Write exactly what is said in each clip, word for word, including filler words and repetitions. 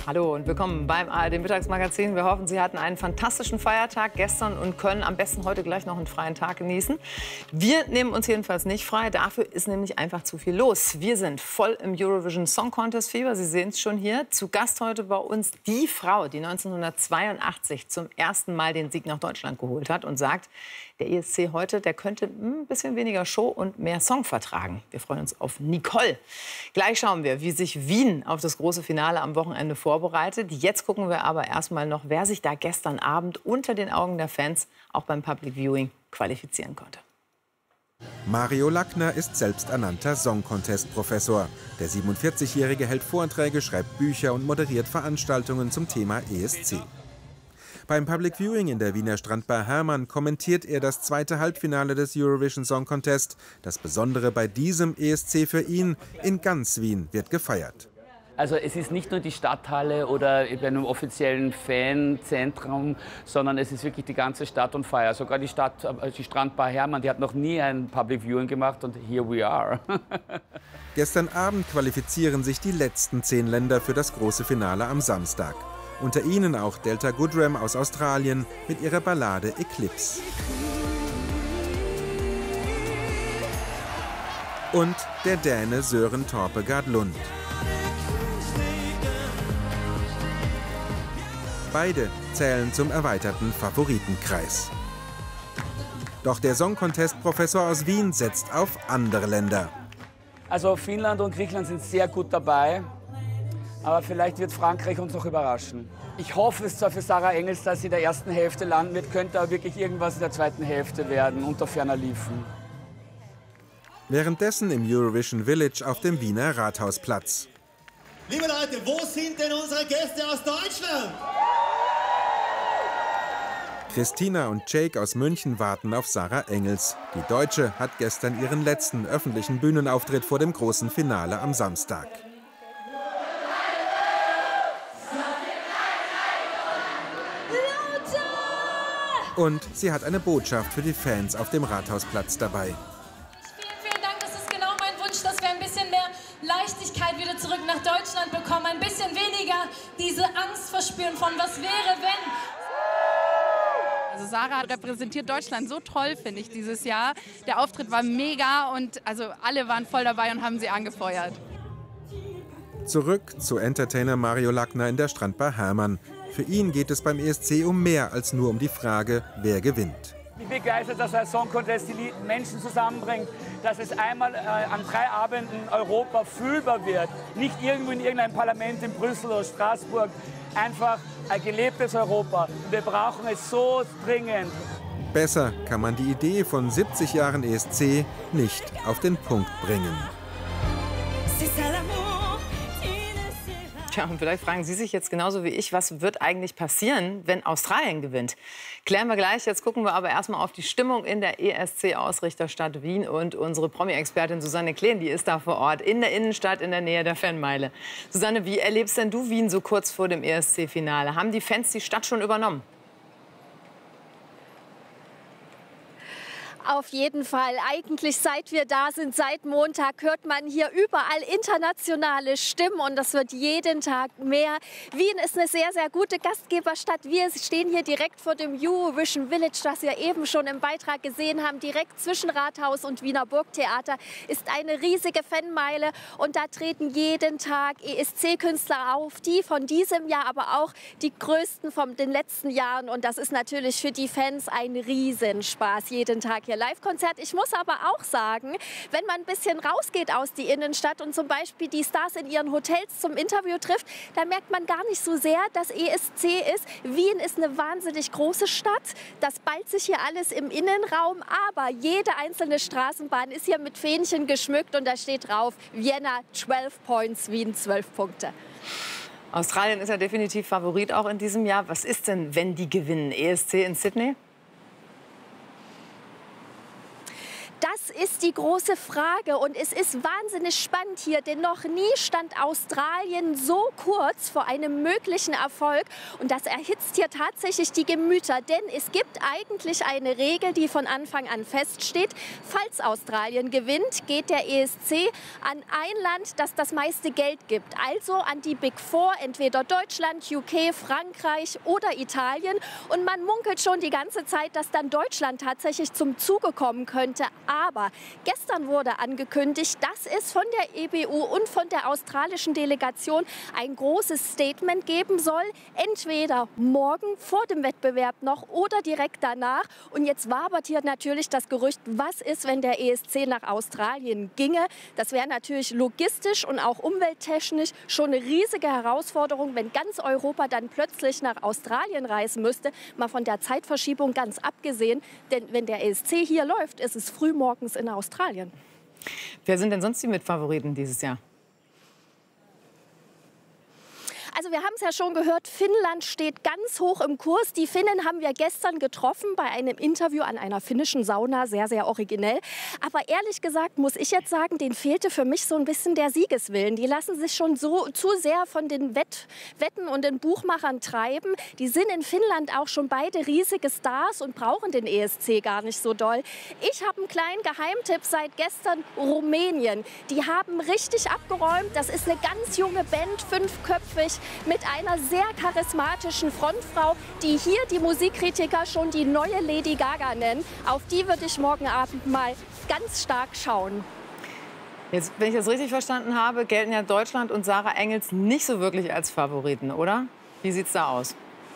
Hallo und willkommen beim A R D-Mittagsmagazin. Wir hoffen, Sie hatten einen fantastischen Feiertag gestern und können am besten heute gleich noch einen freien Tag genießen. Wir nehmen uns jedenfalls nicht frei. Dafür ist nämlich einfach zu viel los. Wir sind voll im Eurovision Song Contest Fieber. Sie sehen es schon hier. Zu Gast heute bei uns die Frau, die neunzehnhundertzweiundachtzig zum ersten Mal den Sieg nach Deutschland geholt hat und sagt, der E S C heute, der könnte ein bisschen weniger Show und mehr Song vertragen. Wir freuen uns auf Nicole. Gleich schauen wir, wie sich Wien auf das große Finale am Wochenende vorbereitet. Jetzt gucken wir aber erstmal noch, wer sich da gestern Abend unter den Augen der Fans auch beim Public Viewing qualifizieren konnte. Mario Lackner ist selbsternannter Song-Contest-Professor. Der siebenundvierzigjährige hält Vorträge, schreibt Bücher und moderiert Veranstaltungen zum Thema E S C. Beim Public Viewing in der Wiener Strandbar Hermann kommentiert er das zweite Halbfinale des Eurovision Song Contest. Das Besondere bei diesem E S C für ihn: in ganz Wien wird gefeiert. Also es ist nicht nur die Stadthalle oder bei einem offiziellen Fanzentrum, sondern es ist wirklich die ganze Stadt on fire. Sogar die Stadt, die Strandbar Hermann, die hat noch nie ein Public Viewing gemacht und here we are. Gestern Abend qualifizieren sich die letzten zehn Länder für das große Finale am Samstag. Unter ihnen auch Delta Goodrem aus Australien mit ihrer Ballade Eclipse. Und der Däne Søren Torpegaard Lund. Beide zählen zum erweiterten Favoritenkreis. Doch der Song-Contest-Professor aus Wien setzt auf andere Länder. Also Finnland und Griechenland sind sehr gut dabei. Aber vielleicht wird Frankreich uns noch überraschen. Ich hoffe es zwar für Sarah Engels, dass sie in der ersten Hälfte landen wird, könnte aber wirklich irgendwas in der zweiten Hälfte werden, unter ferner Liefen. Währenddessen im Eurovision Village auf dem Wiener Rathausplatz. Liebe Leute, wo sind denn unsere Gäste aus Deutschland? Christina und Jake aus München warten auf Sarah Engels. Die Deutsche hat gestern ihren letzten öffentlichen Bühnenauftritt vor dem großen Finale am Samstag. Und sie hat eine Botschaft für die Fans auf dem Rathausplatz dabei. Vielen, vielen Dank, das ist genau mein Wunsch, dass wir ein bisschen mehr Leichtigkeit wieder zurück nach Deutschland bekommen. Ein bisschen weniger diese Angst verspüren von was wäre, wenn. Also Sarah repräsentiert Deutschland so toll, finde ich, dieses Jahr. Der Auftritt war mega und also alle waren voll dabei und haben sie angefeuert. Zurück zu Entertainer Mario Lackner in der Strandbar Hermann. Für ihn geht es beim E S C um mehr als nur um die Frage, wer gewinnt. Ich bin begeistert, dass ein Song Contest die Menschen zusammenbringt, dass es einmal äh, an drei Abenden Europa fühlbar wird. Nicht irgendwo in irgendeinem Parlament in Brüssel oder Straßburg. Einfach ein gelebtes Europa. Und wir brauchen es so dringend. Besser kann man die Idee von siebzig Jahren E S C nicht auf den Punkt bringen. Tja, und vielleicht fragen Sie sich jetzt genauso wie ich, was wird eigentlich passieren, wenn Australien gewinnt? Klären wir gleich. Jetzt gucken wir aber erstmal auf die Stimmung in der E S C-Ausrichterstadt Wien. Und unsere Promi-Expertin Susanne Kleen, die ist da vor Ort, in der Innenstadt, in der Nähe der Fanmeile. Susanne, wie erlebst denn du Wien so kurz vor dem E S C-Finale? Haben die Fans die Stadt schon übernommen? Auf jeden Fall. Eigentlich seit wir da sind, seit Montag, hört man hier überall internationale Stimmen und das wird jeden Tag mehr. Wien ist eine sehr, sehr gute Gastgeberstadt. Wir stehen hier direkt vor dem Eurovision Village, das wir eben schon im Beitrag gesehen haben. Direkt zwischen Rathaus und Wiener Burgtheater ist eine riesige Fanmeile und da treten jeden Tag E S C-Künstler auf, die von diesem Jahr, aber auch die größten von den letzten Jahren. Und das ist natürlich für die Fans ein Riesenspaß, jeden Tag hier Live-Konzert. Ich muss aber auch sagen, wenn man ein bisschen rausgeht aus die Innenstadt und zum Beispiel die Stars in ihren Hotels zum Interview trifft, dann merkt man gar nicht so sehr, dass E S C ist. Wien ist eine wahnsinnig große Stadt. Das ballt sich hier alles im Innenraum, aber jede einzelne Straßenbahn ist hier mit Fähnchen geschmückt und da steht drauf, Vienna zwölf Points, Wien zwölf Punkte. Australien ist ja definitiv Favorit auch in diesem Jahr. Was ist denn, wenn die gewinnen? E S C in Sydney? Das ist die große Frage und es ist wahnsinnig spannend hier, denn noch nie stand Australien so kurz vor einem möglichen Erfolg und das erhitzt hier tatsächlich die Gemüter, denn es gibt eigentlich eine Regel, die von Anfang an feststeht. Falls Australien gewinnt, geht der E S C an ein Land, das das meiste Geld gibt, also an die Big Four, entweder Deutschland, U K, Frankreich oder Italien. Und man munkelt schon die ganze Zeit, dass dann Deutschland tatsächlich zum Zuge kommen könnte. Aber gestern wurde angekündigt, dass es von der E B U und von der australischen Delegation ein großes Statement geben soll. Entweder morgen vor dem Wettbewerb noch oder direkt danach. Und jetzt wabert hier natürlich das Gerücht, was ist, wenn der E S C nach Australien ginge. Das wäre natürlich logistisch und auch umwelttechnisch schon eine riesige Herausforderung, wenn ganz Europa dann plötzlich nach Australien reisen müsste. Mal von der Zeitverschiebung ganz abgesehen. Denn wenn der E S C hier läuft, ist es früh morgens in Australien. Wer sind denn sonst die Mitfavoriten dieses Jahr? Also wir haben es ja schon gehört, Finnland steht ganz hoch im Kurs. Die Finnen haben wir gestern getroffen bei einem Interview an einer finnischen Sauna, sehr, sehr originell. Aber ehrlich gesagt muss ich jetzt sagen, denen fehlte für mich so ein bisschen der Siegeswillen. Die lassen sich schon so zu sehr von den Wett Wetten und den Buchmachern treiben. Die sind in Finnland auch schon beide riesige Stars und brauchen den E S C gar nicht so doll. Ich habe einen kleinen Geheimtipp seit gestern, Rumänien. Die haben richtig abgeräumt. Das ist eine ganz junge Band, fünfköpfig, mit einer sehr charismatischen Frontfrau, die hier die Musikkritiker schon die neue Lady Gaga nennen. Auf die würde ich morgen Abend mal ganz stark schauen. Jetzt, wenn ich das richtig verstanden habe, gelten ja Deutschland und Sarah Engels nicht so wirklich als Favoriten, oder? Wie sieht's da aus?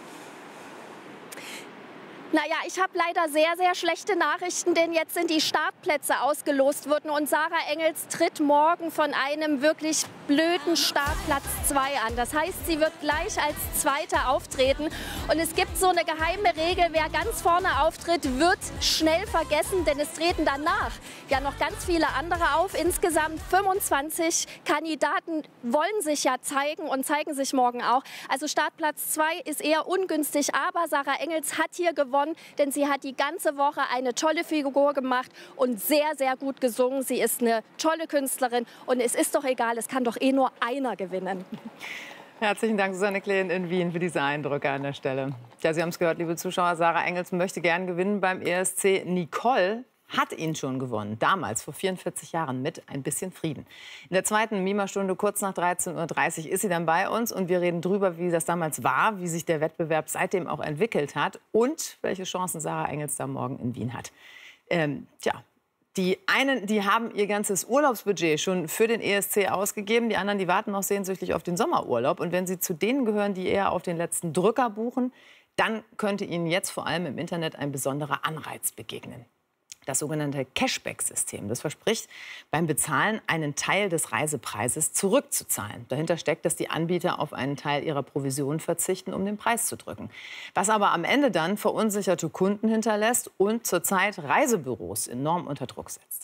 Naja, ich habe leider sehr, sehr schlechte Nachrichten, denn jetzt sind die Startplätze ausgelost worden und Sarah Engels tritt morgen von einem wirklich blöden Startplatz zwei an. Das heißt, sie wird gleich als Zweite auftreten und es gibt so eine geheime Regel, wer ganz vorne auftritt, wird schnell vergessen, denn es treten danach ja noch ganz viele andere auf. Insgesamt fünfundzwanzig Kandidaten wollen sich ja zeigen und zeigen sich morgen auch. Also Startplatz zwei ist eher ungünstig, aber Sarah Engels hat hier gewonnen, denn sie hat die ganze Woche eine tolle Figur gemacht und sehr, sehr gut gesungen. Sie ist eine tolle Künstlerin und es ist doch egal, es kann doch eh nur einer gewinnen. Herzlichen Dank, Susanne Kleen in Wien, für diese Eindrücke an der Stelle. Ja, Sie haben es gehört, liebe Zuschauer, Sarah Engels möchte gern gewinnen beim E S C. Nicole hat ihn schon gewonnen, damals, vor vierundvierzig Jahren, mit Ein bisschen Frieden. In der zweiten Mima-Stunde, kurz nach dreizehn Uhr dreißig, ist sie dann bei uns und wir reden drüber, wie das damals war, wie sich der Wettbewerb seitdem auch entwickelt hat und welche Chancen Sarah Engels da morgen in Wien hat. Ähm, tja, die einen, die haben ihr ganzes Urlaubsbudget schon für den E S C ausgegeben, die anderen, die warten noch sehnsüchtig auf den Sommerurlaub. Und wenn sie zu denen gehören, die eher auf den letzten Drücker buchen, dann könnte ihnen jetzt vor allem im Internet ein besonderer Anreiz begegnen. Das sogenannte Cashback-System. Das verspricht, beim Bezahlen einen Teil des Reisepreises zurückzuzahlen. Dahinter steckt, dass die Anbieter auf einen Teil ihrer Provision verzichten, um den Preis zu drücken. Was aber am Ende dann verunsicherte Kunden hinterlässt und zurzeit Reisebüros enorm unter Druck setzt.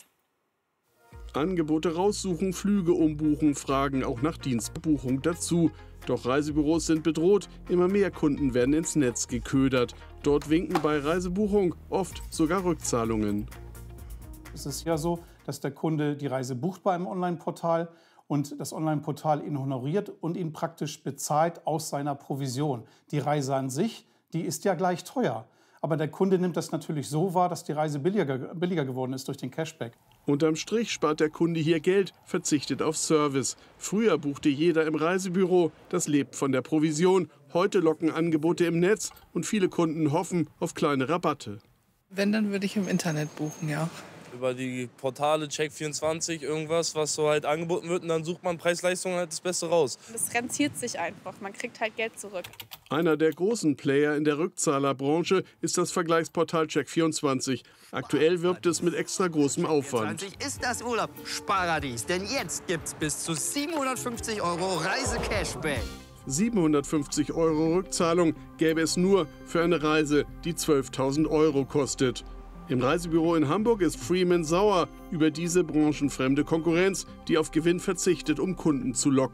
Angebote raussuchen, Flüge umbuchen, fragen auch nach Dienstbuchung dazu. Doch Reisebüros sind bedroht, immer mehr Kunden werden ins Netz geködert. Dort winken bei Reisebuchung oft sogar Rückzahlungen. Es ist ja so, dass der Kunde die Reise bucht bei einem Online-Portal und das Online-Portal ihn honoriert und ihn praktisch bezahlt aus seiner Provision. Die Reise an sich, die ist ja gleich teuer. Aber der Kunde nimmt das natürlich so wahr, dass die Reise billiger, billiger geworden ist durch den Cashback. Unterm Strich spart der Kunde hier Geld, verzichtet auf Service. Früher buchte jeder im Reisebüro, das lebt von der Provision. Heute locken Angebote im Netz und viele Kunden hoffen auf kleine Rabatte. Wenn, dann würde ich im Internet buchen, ja. Über die Portale Check vierundzwanzig, irgendwas, was so halt angeboten wird und dann sucht man Preis-Leistung halt das Beste raus. Das rentiert sich einfach, man kriegt halt Geld zurück. Einer der großen Player in der Rückzahlerbranche ist das Vergleichsportal Check vierundzwanzig. Aktuell wirbt es mit extra großem Aufwand. Ist das Urlaubsparadies, denn jetzt gibt's bis zu siebenhundertfünfzig Euro Reise-Cashback. siebenhundertfünfzig Euro Rückzahlung gäbe es nur für eine Reise, die zwölftausend Euro kostet. Im Reisebüro in Hamburg ist Freeman sauer über diese branchenfremde Konkurrenz, die auf Gewinn verzichtet, um Kunden zu locken.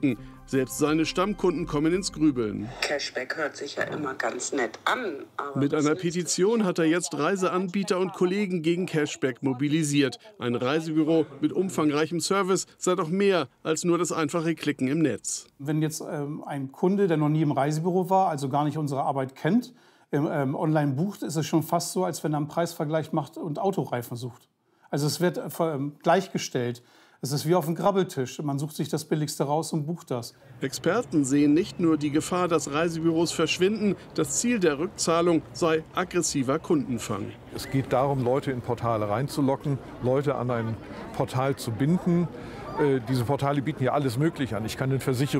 Selbst seine Stammkunden kommen ins Grübeln. Cashback hört sich ja immer ganz nett an. Aber Mit einer Petition hat er jetzt Reiseanbieter und Kollegen gegen Cashback mobilisiert. Ein Reisebüro mit umfangreichem Service sei doch mehr als nur das einfache Klicken im Netz. Wenn jetzt ähm, ein Kunde, der noch nie im Reisebüro war, also gar nicht unsere Arbeit kennt, ähm, online bucht, ist es schon fast so, als wenn er einen Preisvergleich macht und Autoreifen sucht. Also es wird äh, gleichgestellt. Es ist wie auf dem Grabbeltisch. Man sucht sich das Billigste raus und bucht das. Experten sehen nicht nur die Gefahr, dass Reisebüros verschwinden. Das Ziel der Rückzahlung sei aggressiver Kundenfang. Es geht darum, Leute in Portale reinzulocken, Leute an ein Portal zu binden. Äh, diese Portale bieten ja alles Mögliche an. Ich kann den Versicherungs